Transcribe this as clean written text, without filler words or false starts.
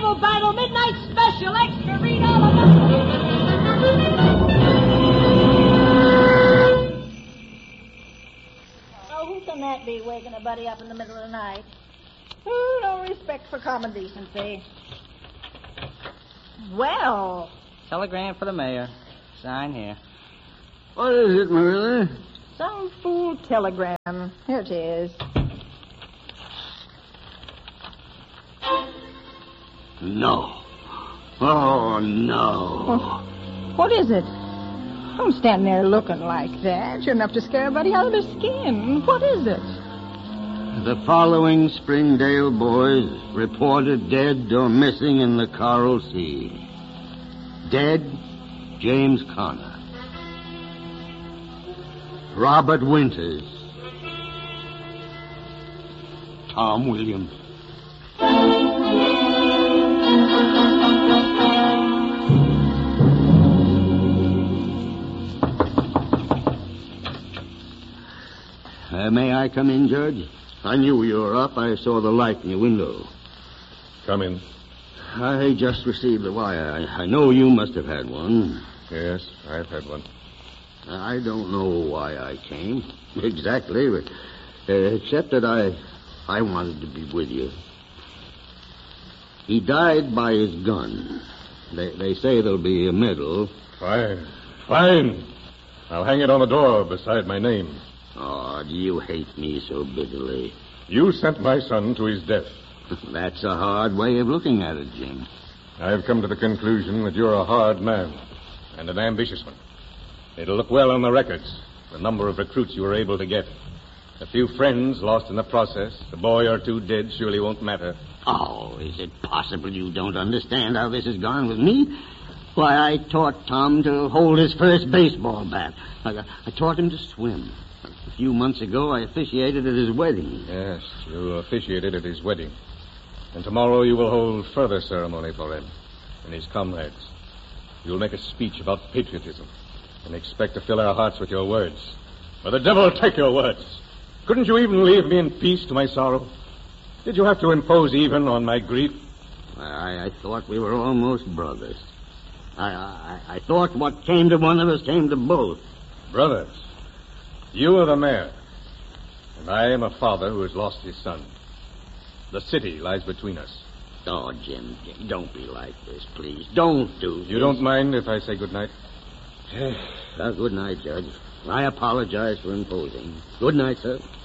Naval Battle Midnight Special Extra. Read all about it. Oh, who can that be waking a buddy up in the middle of the night? Oh, no respect for common decency. Well. Telegram for the mayor. Sign here. What is it, Marilla? Some fool telegram. Here it is. No. Oh, no. What is it? Don't stand there looking like that. You're enough to scare a buddy out of his skin. What is it? The following Springdale boys reported dead or missing in the Coral Sea. Dead, James Connor. Robert Winters. Tom Williams. May I come in, Judge? I knew you were up. I saw the light in your window. Come in. I just received the wire. I know you must have had one. Yes, I've had one. I don't know why I came exactly, but, except that I wanted to be with you. He died by his gun. They say there'll be a medal. Fine. I'll hang it on the door beside my name. Oh, do you hate me so bitterly? You sent my son to his death. That's a hard way of looking at it, Jim. I've come to the conclusion that you're a hard man and an ambitious one. It'll look well on the records, the number of recruits you were able to get. A few friends lost in the process. A boy or two dead surely won't matter. Oh, is it possible you don't understand how this has gone with me? Why, I taught Tom to hold his first baseball bat. I taught him to swim. A few months ago, I officiated at his wedding. Yes, you officiated at his wedding. And tomorrow you will hold further ceremony for him and his comrades. You'll make a speech about patriotism and expect to fill our hearts with your words. Well, the devil take your words. Couldn't you even leave me in peace to my sorrow? Did you have to impose even on my grief? I thought we were almost brothers. I thought what came to one of us came to both. Brothers? You are the mayor, and I am a father who has lost his son. The city lies between us. Oh, Jim, don't be like this, please. Don't do this. You don't mind if I say good night? Good night, Judge. I apologize for imposing. Good night, sir.